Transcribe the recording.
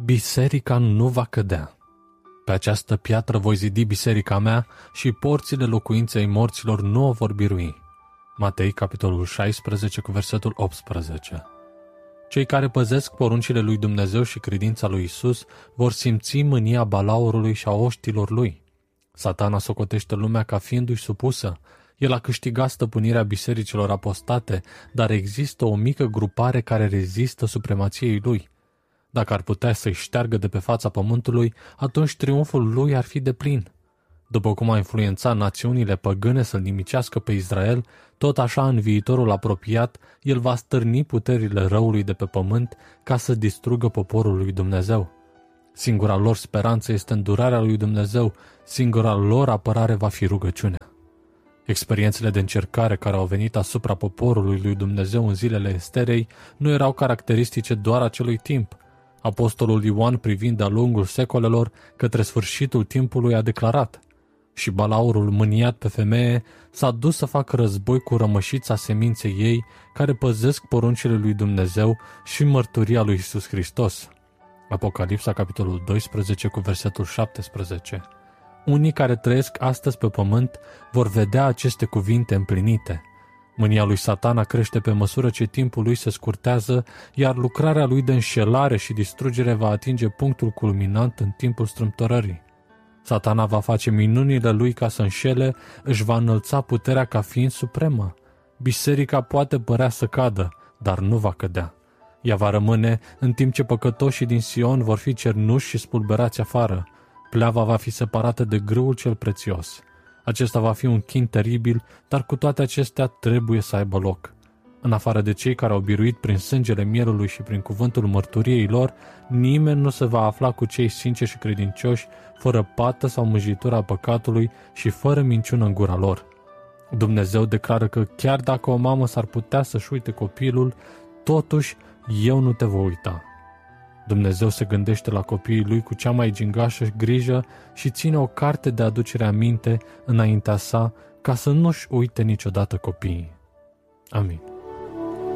Biserica nu va cădea. Pe această piatră voi zidi biserica mea și porțile locuinței morților nu o vor birui. Matei, capitolul 16, cu versetul 18. Cei care păzesc poruncile lui Dumnezeu și credința lui Isus vor simți mânia balaurului și a oștilor lui. Satana socotește lumea ca fiindu-i supusă. El a câștigat stăpânirea bisericilor apostate, dar există o mică grupare care rezistă supremației lui. Dacă ar putea să-i șteargă de pe fața pământului, atunci triumful lui ar fi deplin. După cum a influențat națiunile păgâne să-l nimicească pe Israel, tot așa în viitorul apropiat, el va stârni puterile răului de pe pământ ca să distrugă poporul lui Dumnezeu. Singura lor speranță este îndurarea lui Dumnezeu, singura lor apărare va fi rugăciunea. Experiențele de încercare care au venit asupra poporului lui Dumnezeu în zilele Esterei nu erau caracteristice doar acelui timp. Apostolul Ioan, privind de-a lungul secolelor către sfârșitul timpului, a declarat: și balaurul, mâniat pe femeie, s-a dus să facă război cu rămășița seminței ei, care păzesc poruncile lui Dumnezeu și mărturia lui Iisus Hristos. Apocalipsa, capitolul 12, cu versetul 17. Unii care trăiesc astăzi pe pământ vor vedea aceste cuvinte împlinite. Mânia lui Satana crește pe măsură ce timpul lui se scurtează, iar lucrarea lui de înșelare și distrugere va atinge punctul culminant în timpul strâmtorării. Satana va face minunile lui ca să înșele, își va înălța puterea ca fiind supremă. Biserica poate părea să cadă, dar nu va cădea. Ea va rămâne în timp ce păcătoșii din Sion vor fi cernuși și spulberați afară. Pleava va fi separată de grâul cel prețios. Acesta va fi un chin teribil, dar cu toate acestea trebuie să aibă loc. În afară de cei care au biruit prin sângele mielului și prin cuvântul mărturiei lor, nimeni nu se va afla cu cei sinceri și credincioși, fără pată sau mâjitura păcatului și fără minciună în gura lor. Dumnezeu declară că chiar dacă o mamă s-ar putea să-și uite copilul, totuși eu nu te voi uita. Dumnezeu se gândește la copiii lui cu cea mai gingașă grijă și ține o carte de aducere aminte înaintea sa ca să nu-și uite niciodată copiii. Amin.